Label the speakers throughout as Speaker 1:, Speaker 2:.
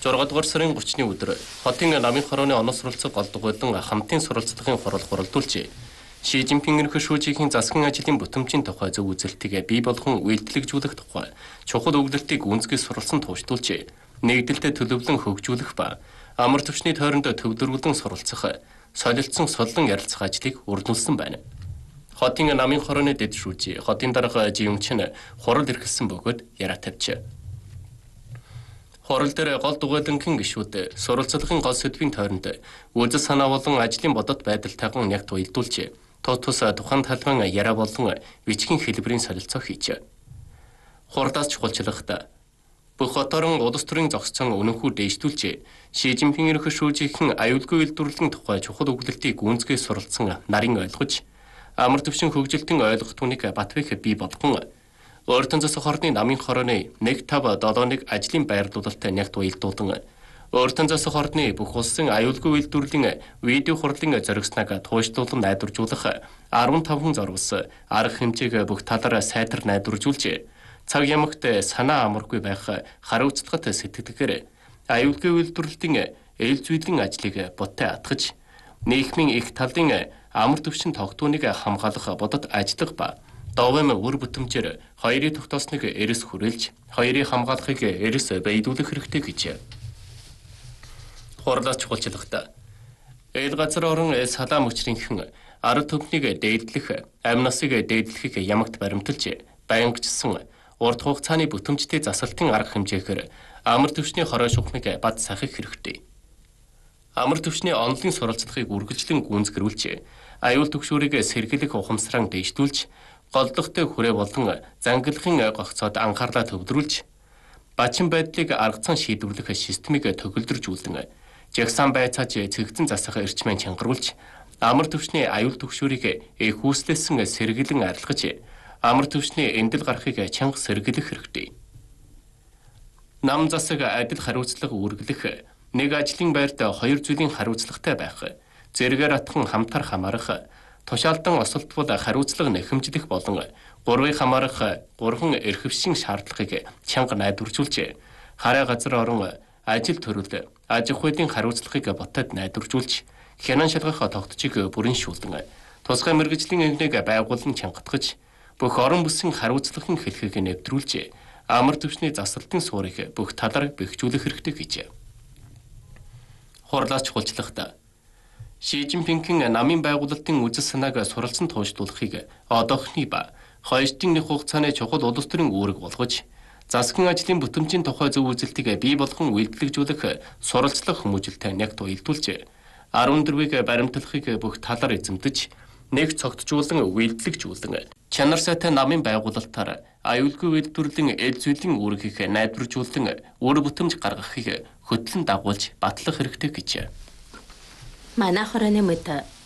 Speaker 1: 6 дугаар сарын 30-ны өдөр хотын намын хорооны оноо суралцах гол дугуйлан хамтын суралцлагын хурал хуралдуулжээ. Ши Жинпингийн шүүжийн засгийн ажлын бүтэмжийн тухай зөв үзэлтийг бий болгон үйлдэлжүүлэх тухай чухал өгүүлэлтийг гүнзгий суралцсан туушдуулжээ. Нэгдэлтэд төлөвлөн хөгжүүлэх ба амар түвшний тойронд төвлөрүүлэн суралцах, солилцсон солон ярилцах ажлыг үргэлжлүүлсэн байна. Хотын намын хорооны дэд шүүжи хотын дарга Жиюнчин хурал эрхэлсэн бөгөөд яриа тавьжээ. Хурал дээр гол дугуйлангийн гишүүд суралцлагын гол сэдвийн тойронд үзэл санаа болон ажлын бодот байдалтайхан нягт уялдуулжээ. Тус тухайн талбайн яриа болон бичгийн хэлбэрийн солилцоо хийжээ. Хуралдаас чухалчлахад бүх хоторон улс төрийн зогсцон өнөхүү дээшлүүлжээ. Ши Жинпингийн шүүжийн аюулгүй үйлдвэрлэлийн тухай чухал өгүүлэлтийг гүнзгий суралцсан нарийн ойлгож, амар түвшин хөгжилтийн ойлгох түүнийг Батбэх бий болгон Өөртөн засаг хорны намын хорооны 1-5-7-1 ажлын байрлуулалтад нягт уялдуулан Өөртөн засаг хорны бүх улсын аюулгүй үйлдвэрлэлийн видео хурлын зоригсныг туушдуулан найдваржуулах 15 зоргос арга хэмжээг бүх талаараа сайтар найдваржуулжээ. Цаг ямагт санаа амаргүй байх хариуцлагат сэтгэдгээр аюулгүй үйлдвэрлэлийн ээлжүүлэн ажлыг буттай атгаж нийгмийн их талын амар түвшин тогтооныг хамгаалах бодот ажиллах ба Довэм үр бүтэмжээр хоёрын тогтоосныг эрс хүрээлж, хоёрын хамгаалахыг эрс байдуулах хэрэгтэй гэж. Хурлаас чухалчлахад ээл газар орон салаа мөчрийнхэн ард түмнийг дээдлэх, амь насыг дээдлэхийг ямагт баримталж, баянгачсан урт хугацааны бүтэмжтэй засалтын арга хэмжээгээр амар түвшний хорой шухмыг бад сахих хэрэгтэй. Амар түвшний онлын суралцлагыг үргэлжлэн гүйцэтгүүлж, аюул түгшүүрийг сэргийлэх ухамсараа дэвшүүлж, голдохтой хүрээ болон зангилахын гогцоод анхаарлаа төвлөрүүлж, бачин байдлыг аргацсан шийдвэрлэх системийг төгөлдржүүлэн, жагсаан байцааж цэгцэн засах эрчмээ чангаруулж, амар түвшний аюул түгшүүрийг хүүслэсэн сэргийлэн арилгаж, амар түвшний эндэл гарахыг чанга сэргийлэх хэрэгтэй. Нам засаг адил хариуцлага үргэлэх, нэг ажлын байрт хоёр зүйлийн хариуцлагатай байх, зэрэгээр атхан хамтар хамаарах, тушаалдан осолтвол хариуцлага нэхэмжлэх болон гурвыг хамаарах гурван эрхэвшин шаардлагыг чанга найдваржуулж, хараа газар орон ажил төрөл, аж ахуйн хариуцлагыг ботод найдваржуулж, хянан шалгах тогтцыг бүрэн шүүлэн, тусгай мэргэжлийн эгнийг байгуулан чангатгаж, бүх орон бүсийн хариуцлагын хэлхийг нэвтрүүлж, амар түвшний засалтын суурийг бүх талаар бэхжүүлэх хэрэгтэй гэж. Хурлаас чухалчлахад Ши Жинпингийн намын байгуулалтын үзэл санааг суралцсан туушдуулахыг одоохны ба хоёрын нэг хугацааны чухал улс төрийн үүрэг болгож, засгийн ажлын бүтэмжийн тухай зөв үзэлтийг бий болгон үйлдэлжүүлэх суралцлага хүмүүжилтэй нягт уялдуулж, 14-ийг баримтлахыг бүх талаар эзэмдэж, нэг цогтжуулан үйлдэлжүүлэн, чанар сайтай намын байгуулалтаар аюулгүй үйлдвэрлэлийн эл зүйлийн үүргийг найдваржуулан үр бүтэмж гаргахыг хөтлөн дагуулж батлах хэрэгтэй гэж.
Speaker 2: Манай хорооны мэд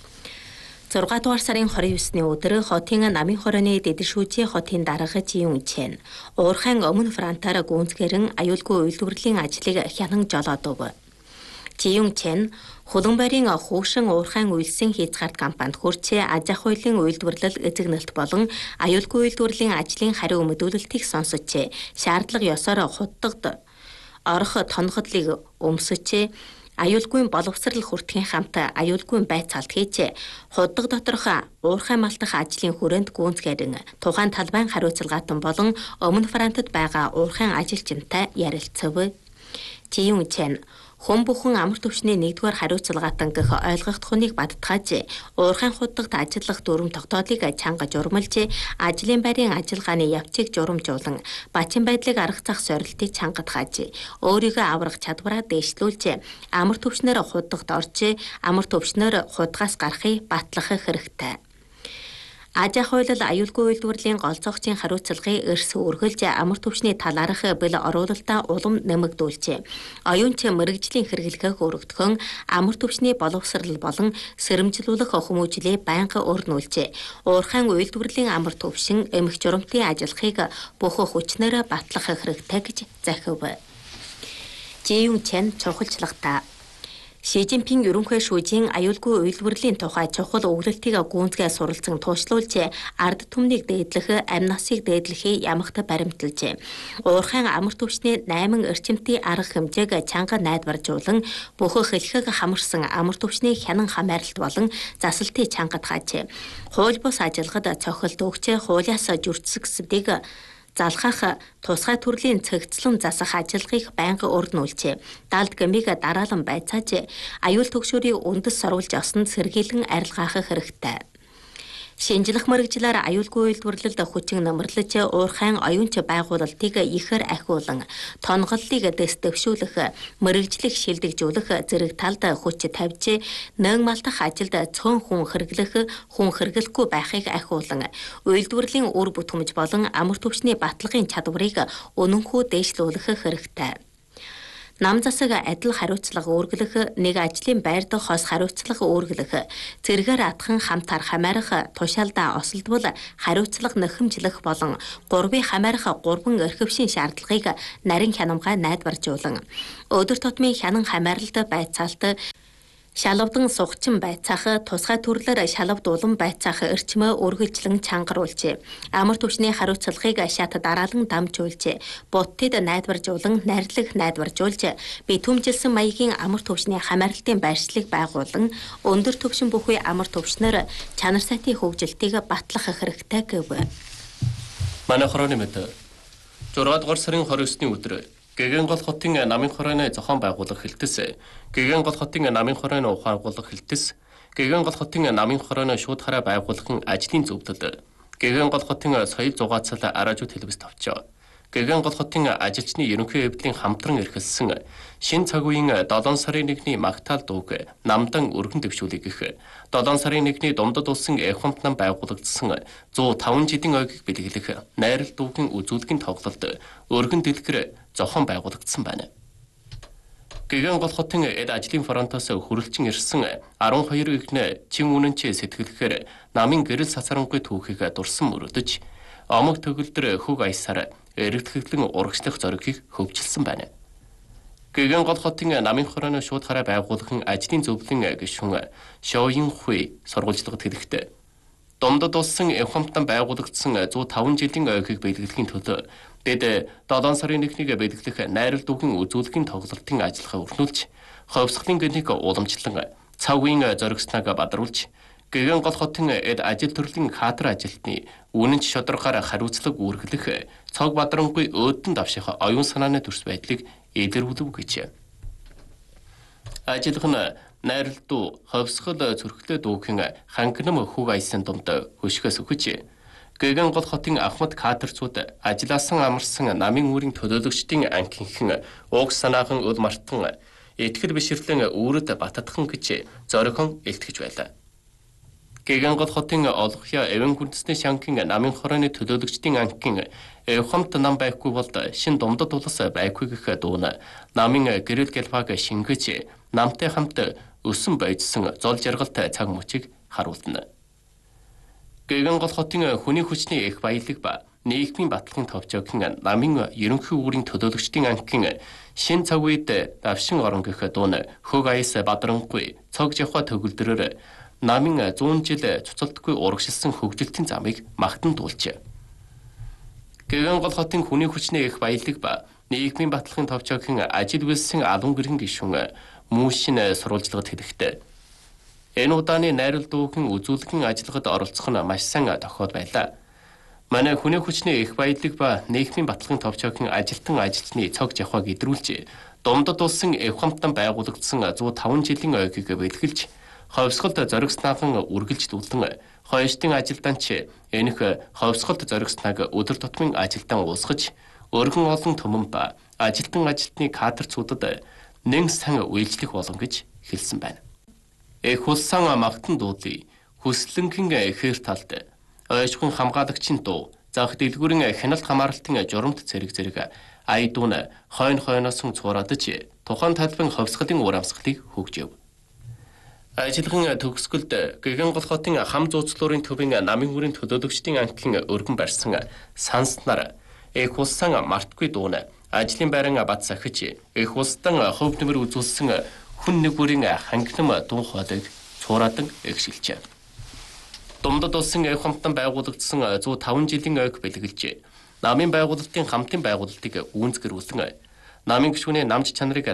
Speaker 2: 6 дугаар сарын 29-ны өдөр хотын намын хорооны дэдэшүүжийн хотын дарга Жиюнчин уурхайн өмнө фронтаар гүнзгэрэн аюулгүй үйлдвэрлэлийн ажлыг хянан жолоод өг. Жиюнчин Хуланбайрын хуушин уурхайн үйлсэн хязгаарт компанид хурцээ аж ахуйлын үйлдвэрлэл эзэгнэлт болон аюулгүй үйлдвэрлэлийн ажлын хариу мэдүүлэлтийг сонсож, шаардлага ёсоор худдагд орох тонходлыг өмсөж, аюулгүй боловсрал хүртгэхийн хамт аюулгүй байцаалт хийж, худдаг доторх уурхай малтах ажлын хүрээнд гүйцэтгэрэн тухайн талбайн хариуцлагаатан болон өмнө фронтод байгаа уурхайн ажилчинтай ярилцав. Жиюнчин хүн бүхэн амар түвшний 1-р хариуцлагаатан гэх ойлгох тухныг баттгааж, уурхайн худдагт ажиллах дүрм тогтоолыг чанга журмалж, ажлын байрын ажиллагааны явцыг журамжуулан, бачин байдлыг аргацах сорилтыг чангатгааж, өөрийгөө аврах чадвараа дээшлүүлж, амар түвшнээр худдагт орж, амар түвшнээр худгаас гарахыг батлах хэрэгтэй. Аж ахуйлал аюулгүй үйлдвэрлэлийн гол зохицын хариуцлагыг эрс үргэлж амар түвшний талаарх бэл оруулалтаа улам нэмэгдүүлж, оюунч мэргэжлийн хэрэглэхийг өргөдгөн амар түвшний боловсрал болон сэрэмжлүүлэх хүмүүжлээ байнга өрнүүлж, уурхайн үйлдвэрлэлийн амар түвшин эмх журамтын ажиллахыг бүх хүчнээр батлах хэрэгтэй гэж захив. Жиюнчин чухалчлагтаа Ши Жинпинг ерөнхий шүүжийн аюулгүй үйлдвэрлэлийн тухай чухал өгүүлэлтийг гүйцэтгэж суралцсан туушлуулж ард түмнийг дээдлэх, амь насыг дээдлэхээ ямагт баримталжээ. Уурхайн амар түвшний 8 эрчимтгий арга хэмжээг чанга найдваржуулан бүх хэлхэг хамарсан амар түвшний хянан хамааралт болон засалтын чангад хаажээ. Хууль бус ажиллагад цохилт өгч хуулиас жүрцсэсдгийг залхах тусгай төрлийн цэгцлэн засах ажиллагыг байнга өрнүүлжээ. Далд гэмиг дараалан байцааж аюул төгшөөрийн үндэс сорволж осонд сэргийлэн арилгаах хэрэгтэй. Шинжлэх мэргэжлээр аюулгүй үйлдвэрлэлд хүчин нэмэрлэж уурхайн оюунч байгуулалтыг ихээр ахиулан тонголлыг дэвшүүлэх, мэргэжлийг шилдэгжүүлэх зэрэг талд хүч тавьж нэн малтах ажилд цөөн хүн хэрэглэхгүй байхыг ахиулан үйлдвэрлэлийн үр бүтэмж болон амар түвшний баталгын чадварыг үнэнхүү дээшлүүлэх хэрэгтэй. Нам засаг адил хариуцлага үүргэлэх, нэг ажлын байрд хос хариуцлага үүргэлэх, зэргээр атхан хамтаар хамаарах, тушаалдаа осолдвол хариуцлага нөхөмжлөх болон гурвын хамаарах 3 эрхэвшин шаардлагыг нарийн хянамгай найдваржуулан өдөр тутмын хянан хамааралд байцаалт шалавдан сугчин байцаах, тусгай төрлөөр шалавдуулан байцаах эрчмөө үргэлжлэн чангаруулжээ. Амар түвшний хариуцлагыг шат дараалан дамжуулжээ. Будтад найдваржуулан найрлаг найдваржуулж, битүүмжилсэн маягийн амар түвшний хамааралтын байршлыг байгуулан, өндөр түвшин бүхий амар түвшнэр чанар сайтын хөгжилтийг батлах хэрэгтэй гэв.
Speaker 1: Манай хорооны мэд 6 дугаар сарын 29-ны өдөр Гэгэн гол хотын намын хорооны зохион байгуулах хэлтэс, Гэгэн гол хотын намын хорооны ухаагуулах хэлтэс, Гэгэн гол хотын намын хорооны шууд хараа байгуулахын ажлын зөвлөлд, Гэгэн гол хотын соёл зугаацал араажууд хэлбэс тавьчаа. Гэгэн гол хотын ажилчны ерөнхий хэвлэлийн хамтран эрхэлсэн шин цаг үеийн 7 сарын 1-ний магтаал дууг намдан өргөн дэвшүүлэх гэх 7 сарын 1-ний Думдад улсын эхвамт нам байгуулагдсан 105 жилийн ойгийг бэлгэлэх найрал дуугийн үзүүлгийн тоглолт өргөн дэлгэр зохион байгуулагдсан байна. Гэгэн гол хотын эд ажлын фронтоос хүрэлцэн ирсэн 12 ихнэ чин үнэнч сэтгэлэхээр намын гэрэл сасарангүй түүхийг дурсан мөрөдөж омог төгөлдөр хөг аясаар эргэлтгэлэн урагшлах зоригийг хөгжилсэн байна. Гэгэн гол хотын намын хорооны шууд хараа байгуулахын ажлын зөвлөлийн гишүүн Шоуин Хуй сургуульчлагад хэлэхдээ Думдад улсын эхвамтан байгуулагдсан 105 жилийн ойгийг бэлгэлэхийн төлөө дэд 7 сарын 1-нийг бэлгэлэх найрал дүүгийн үзүүлгийн тоглолтын ажиллагаа өрнүүлж, ховсголийн гэнэг уламжлан цаг үеийн зоригсныг бадруулж, Гэгэн гол хотын эд ажил төрлийн хаатар ажилтны үнэнч шударгаар хариуцлага үүргэлэх цог бадрангүй өөдөн давших оюун санааны төрс байдлыг илэрүүлв гэж. Ажиллах нь найрал дуу ховсгол зүрхлээ дүүхийн хангинам хөг аясын думд хөшгөөс өгч, Гэгэн гол хотын Ахмад кадрцууд ажилласан амарсан намын үүрийн төлөөлөгчдийн анхинхэн уг санаахан өл мартан итгэл бишрлэн үүрэд баттадхан гэж зорихон илтгэж байлаа. Гэгэн гол хотын олгохья эвэн гүндэсний шанкын намын хорооны төлөөлөгчдийн анхин эхвамт нам байхгүй бол шин Думдад улс байхгүй гэх дууна намын гэрэл гэлбаг шингэж намтай хамт өсөн байжсан зол жаргалт цаг мөчийг харуулна. Гэгэн гол хотын хүний хүчний их баялаг ба нийгмийн баталгын товчоогийн намын ерөнхий үүрийн төлөөлөгчдийн анхин шин цаг үед давшин орон гэх дуун хөг аяс бадрангүй цог жавха төгөлдрөөр намын 100 жил цуцалдаггүй урагшилсан хөгжилтийн замыг магтан дуулжээ. Гэгэн гол хотын хүний хүчний их баялаг ба нийгмийн баталгын товчоогийн ажил үйлсийн алуун гэрхэн гишүүн Мүүшин сурвалжлагад хэлэхдээ энэ удааны найрал дуугийн үзүүлгийн ажиллагад оролцох нь маш сайн тохиол байлаа. Манай хүний хүчний их баялаг ба нийгмийн баталгын товчоогийн ажилтан ажилчны цог жавхаг идрүүлж, Думдад улсын эхвамтан байгуулагдсан 105 жилийн ойгийг бэлгэлж, ховсголд зоригснаахан үргэлжлүүлэн хойштын ажилданч энэх ховсголд зоригснаг өдөр тутмын ажилдан уусгаж, өргөн олон түмэн ба ажилтан ажилтны кадрцуудад нэн сан үйлчлэх болон гэж хэлсэн байна. Эх улсан магтан дуулыг хүслэнгийн эхээр талд ойшгын хамгаалагчийн дуу зах дэлгүүрийн хяналт хамааралтын журамт зэрэг айдуун хойноос цуурадж тухайн талбын ховсголын уур амьсгалыг хөгжөв. Ажиллагааны төгсгөлд Гэгэн гол хотын хам зууцлуурын төвийн намын хүрийн төлөөлөгчдийн анхин өргөн барьсан санснаар эх улсан мартгүй дуун ажлын байран бат сахиж эх улстан хөв нэмэр үзүүлсэн хүн нэгүрийн хангилам дуу хоолойг цуураадан эгшилжээ. Думдад улсын эх хамтан байгуулагдсан 105 жилийн ойг бэлгэлжээ. Намын байгуулалтын хамтын байгуулалтыг гүйцэтгэрүүлсэн намын гишүүний намж чанарыг